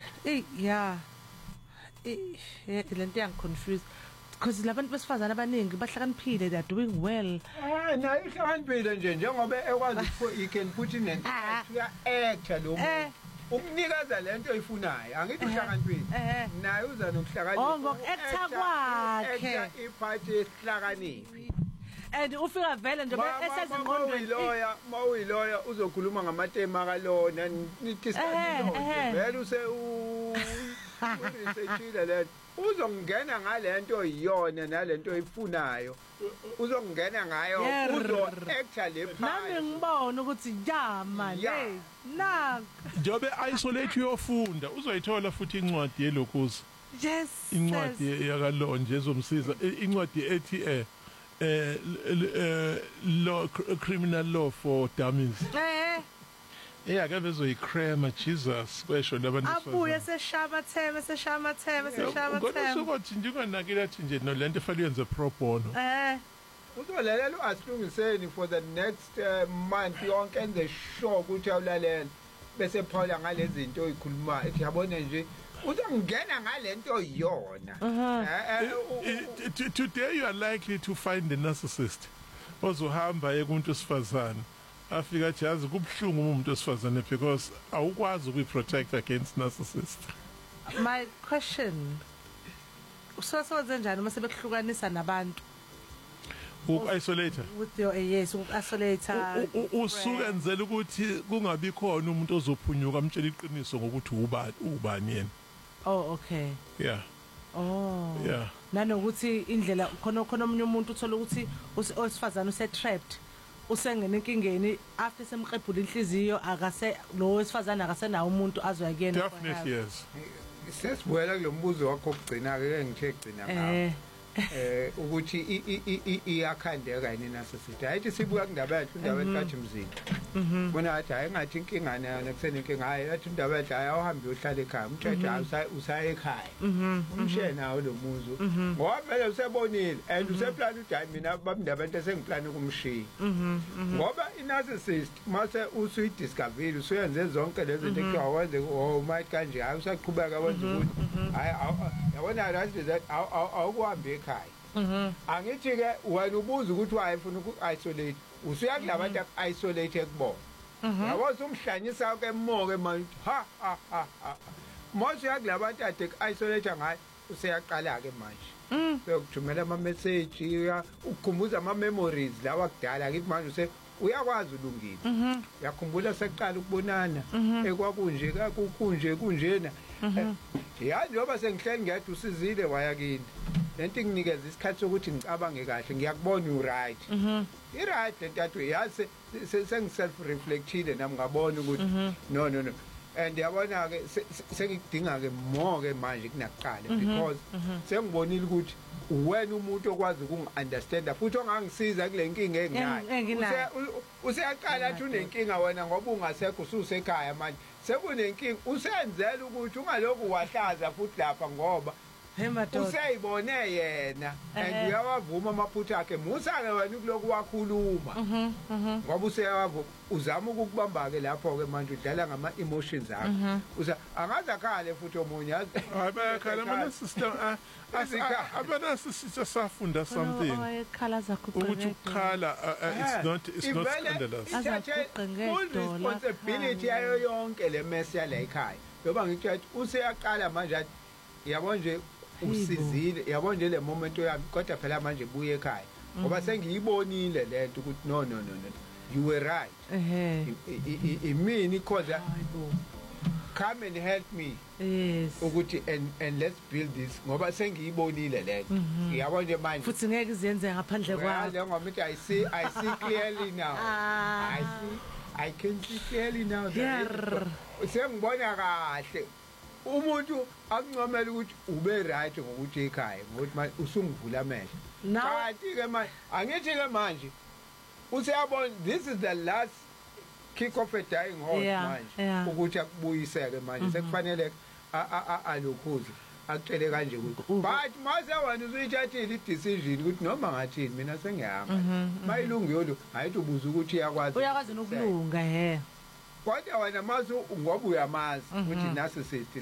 Yeah. Lento yangiconfuse because labantu besifazana abaningi bahlakaniphile, they are doing well. Nayo ihlakaniphile nje njengoba ekwazi you can put in an act, uya-acta lo muntu ukunikeza lento oyifunayo. Angithi uhlakaniphile naye uza nokuhlakanipha ngoku-acta kwakhe iphathi yesihlakaniphi. And ufika vele nje esezingqondweni mawuyiloya uzokhuluma ngamatema kalona nidiscuss vele usechile lento uzongena ngalento oyiyona nalento oyifunayo uzongena ngayo uzo-acta le phaya. Nami ngibona ukuthi yama le nak njobe isolate uyofunda uzoyithola futhi incwadi yelokuza. Yes, incwadi yakalonje ezomsiza incwadi ethi law, criminal law for dummies. Ake bezoyikrema Jesus kwesho labantu abuye seshamatheme kodwa sokuthi njengonakile athi nje no lento efanele yenze pro bono. Uzolalela uasilungiseni for the next month yonke enze sure ukuthi awulalela bese phawula ngalezi zinto oyikhulumayo ethi yabona nje uzongena ngalento oyiyona. Today you are likely to find a narcissist ozohamba kumuntu wesifazane afika athi yazi kubhlungu umuntu wesifazane because awukwazi ukuprotect against narcissist. My question, usewenze njani uma sebekuhlukanisa nabantu? Uku-isolator with your uku-isolator usuke enzela ukuthi kungabi khona umuntu ozophunyuka amtshela iqiniso ngokuthi ubani yena. Oh, okay. Yeah. Oh. Yeah. Nanokuthi indlela khona omunye umuntu uthola ukuthi owesifazana use-trapped usengena enkingeni after semqebhula inhliziyo akase lo wesifazana akasenawo umuntu azoyakena. Definitely yes. Sesibuyela kulombuzo wakho okugcina-ke ngithe gcina ngawo. Ukuthi iyakhandeka yini narcissist. Hayithi sibuka kundaba yethu indaba ethathi mzini. Bona athi hayi ngathi inkinga nayo kusenenkinga hayi athi indaba yethu hayi awuhambe uyohlala ekhaya umthetho usaya ekhaya. Umshiye nawo lo muzo ngoba vele usebonile and useplana ukuthi hayi mina babindaba into esengiplana ukumshiya. Ngoba i-narcissist mase usuyidiscoverile usuyenze zonke lezi zinto ekuthiwa wenze might kanje hayi usaqhubeka wenza ukuthi hayi yabona narcissist awukuhambe ekhaya. Angithi ke wena ubuza ukuthi wayefuna uku-isolate usuya kulaba bantu aku-isolate kubona. Yabo usumhlanyisa ke emoke manje manje yakulaba bantu ade ku-isolate ngayo useyaqala ke manje sokuthumela ama-message ukukhumbuza ama-memories lawa kudala kithi manje uyakwazi ulungile. Uyakhumbula seqala ukubonana ekwakunje kunjena yazi njengoba sengihleli ngedwa usizile waya kini lento inginikeza isikhathi sokuthi ngicabange kahle ngiyakubona u-right. I-right lento yazi sengi-self reflectile nami ngabona ukuthi no and yabona-ke sengidinga-ke more-ke manje kunakuqala because sengibonile ukuthi wena umuntu okwazi ukungi-understanda futhi ongangisiza kule nkinga enginayo. Useyaqala athi unenkinga wena ngoba ungasekho ususekhaya manje sekunenkinga usenzela ukuthi ungalokhu wahlaza futhi lapha ngoba useyibone yena and uyawavuma amaphutha akhe musa-ke wena kulokhu wakhuluma ngoba useyawavuma uzama ukukubamba-ke lapho-ke manje udlala ngama-emotions akho angaze akhale futhi omunye abanasisita safunda something ukuthi ukukhala it's not scandalous. Full responsibility yayo yonke le mess yala ekhaya yoba ngithi useyaqala manje athi yabona nje usizile yabona nje le moment yami kodwa phela manje buye ekhaya ngoba sengiyibonile lento ukuthi no you were right. Imini cause come and help me. Yes. Ukuthi and let's build this ngoba sengiyibonile lento. Yabona nje manje futhi ngeke izenze ngaphandle kwakho. Ngoba manje I see clearly now. I can see clearly now. Sengibona kahle. Umuntu akuncomela ukuthi ube right ngokuthi ekhaya ngokuthi manje usungivula amehlo. Kanti ke manje angithi ke manje useyabona this is the last kick off a dying horse manje ukuthi akubuyiseke manje sekufanele alokhuze akutshele kanje ukuthi but mase wena usuyithathile i-decision ukuthi noma ngathini mina sengiyahamba mayilungile lo hayithi ubuza ukuthi uyakwazi nokulunga kodwa wena mase ngoba uyamazi ukuthi narcissist